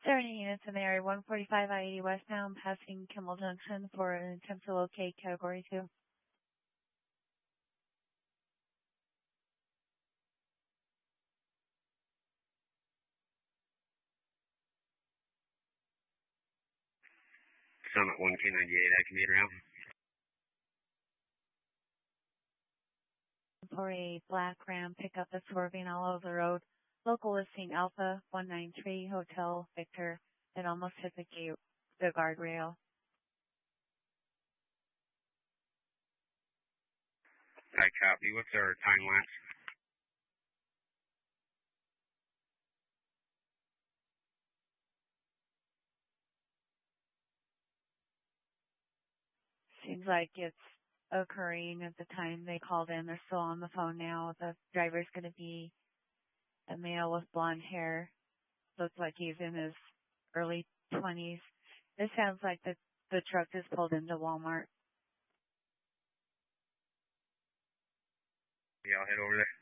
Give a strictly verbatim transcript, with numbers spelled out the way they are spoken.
seventy units in the area, one forty-five I eighty westbound, passing Kimmel Junction for an attempt to locate Category two. Summit one K ninety-eight, I can meet around. For a black Ram pickup that's swerving all over the road. Local listing Alpha one nine three Hotel Victor. It almost hit the gate, the guardrail. I copy. What's our time lapse? Seems like it's occurring at the time they called in. They're still on the phone now. The driver's going to be a male with blonde hair. Looks like he's in his early twenties. This sounds like the, the truck is pulled into Walmart. Yeah, I'll head over there.